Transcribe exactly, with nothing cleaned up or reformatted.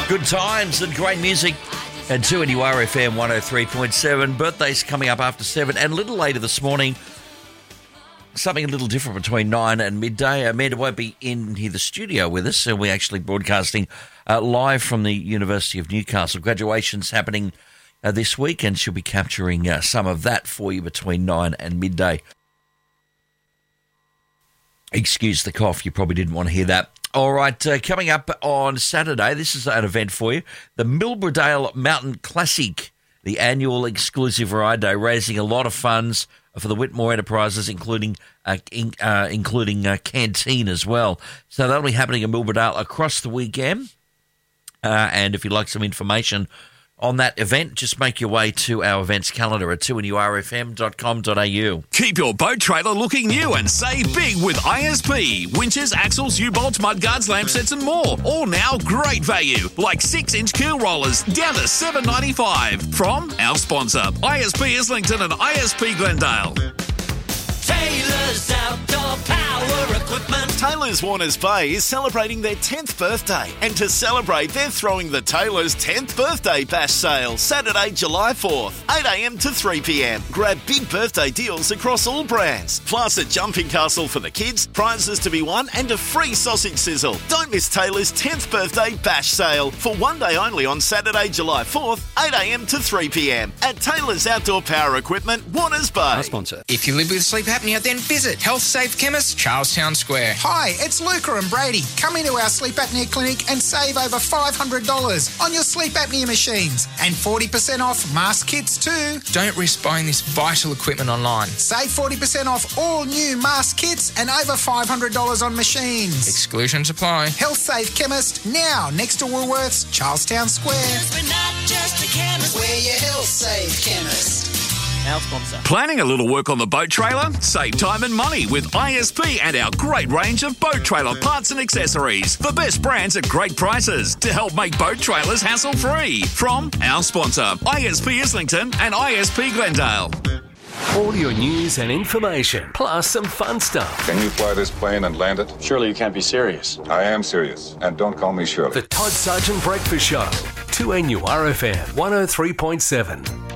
Good times and great music. And two N U R F M one oh three point seven. Birthdays coming up after seven. And a little later this morning, something a little different between nine and midday. Amanda won't be in here, the studio with us, and we're actually broadcasting uh, live from the University of Newcastle. Graduation's happening uh, this week, and she'll be capturing uh, some of that for you between nine and midday. Excuse the cough, you probably didn't want to hear that. All right, uh, coming up on Saturday, this is an event for you, the Milbrodale Mountain Classic, the annual exclusive ride day, raising a lot of funds for the Whitmore Enterprises, including uh, in, uh, including uh, canteen as well. So that'll be happening in Milbrodale across the weekend. Uh, and if you'd like some information on that event, just make your way to our events calendar at two N U R F M dot com dot a u. Keep your boat trailer looking new and save big with I S P. Winches, axles, U-bolts, mudguards, lamp sets and more. All now great value, like six inch keel rollers down to seven dollars ninety-five from our sponsor, I S P Islington and I S P Glendale. Taylor's Outdoor Power Equipment. Taylor's Warners Bay is celebrating their tenth birthday, and to celebrate, they're throwing the Taylor's tenth Birthday Bash Sale, Saturday, July fourth, eight a m to three p m. Grab big birthday deals across all brands, plus a jumping castle for the kids, prizes to be won, and a free sausage sizzle. Don't miss Taylor's tenth Birthday Bash Sale for one day only on Saturday, July fourth, eight a m to three p m at Taylor's Outdoor Power Equipment, Warners Bay. Our sponsor. If you live with sleep apnea, then visit Health Safe Chemist, Charlestown Square. Hi, it's Luca and Brady. Come into our sleep apnea clinic and save over five hundred dollars on your sleep apnea machines and forty percent off mask kits too. Don't risk buying this vital equipment online. Save forty percent off all new mask kits and over five hundred dollars on machines. Exclusions apply. Health Safe Chemist, now next to Woolworths, Charlestown Square. We're not just a chemist, We're your Health Safe Chemist. Our sponsor. Planning a little work on the boat trailer? Save time and money with I S P and our great range of boat trailer parts and accessories. The best brands at great prices to help make boat trailers hassle-free. From our sponsor, I S P Islington and I S P Glendale. All your news and information, plus some fun stuff. Can you fly this plane and land it? Surely you can't be serious. I am serious, and don't call me Shirley. The Todd Sargent Breakfast Show, two N U R F M one oh three point seven.